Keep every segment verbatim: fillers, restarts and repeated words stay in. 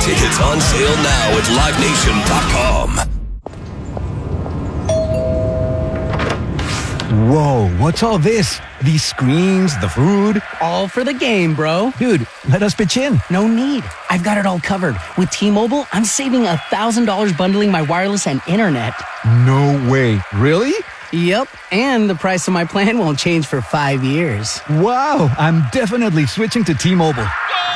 Tickets on sale now at live nation dot com. Whoa, what's all this? These screens, the food? All for the game, bro. Dude, let us pitch in. No need. I've got it all covered. With T-Mobile, I'm saving one thousand dollars bundling my wireless and internet. No way. Really? Yep, and the price of my plan won't change for five years. Wow, I'm definitely switching to T-Mobile.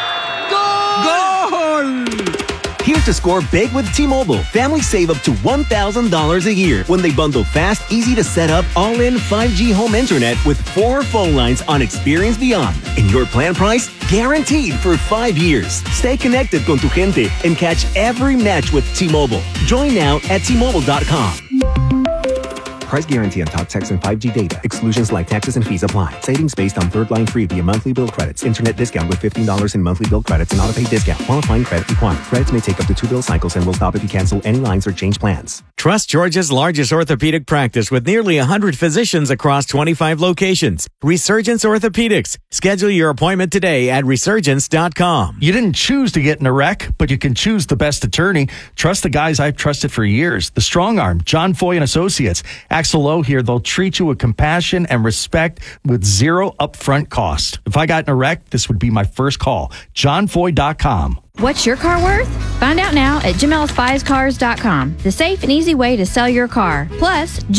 Goal! Here's to score big with T-Mobile. Families save up to one thousand dollars a year when they bundle fast, easy to set up, all-in five G home internet with four phone lines on Experience Beyond. And your plan price, guaranteed for five years. Stay connected con tu gente and catch every match with T-Mobile. Join now at T Mobile dot com. Price guarantee on talk, text, and five G data. Exclusions like taxes and fees apply. Savings based on third line free via monthly bill credits. Internet discount with fifteen dollars in monthly bill credits and auto-pay discount. Qualifying credit required. Credits may take up to two bill cycles and will stop if you cancel any lines or change plans. Trust Georgia's largest orthopedic practice with nearly one hundred physicians across twenty-five locations. Resurgence Orthopedics. Schedule your appointment today at resurgence dot com. You didn't choose to get in a wreck, but you can choose the best attorney. Trust the guys I've trusted for years. The Strong Arm, John Foy and Associates. Axel Lowe here. They'll treat you with compassion and respect with zero upfront cost. If I got in a wreck, this would be my first call. john foy dot com. What's your car worth? Find out now at jim ellis buys cars dot com, the safe and easy way to sell your car. Plus,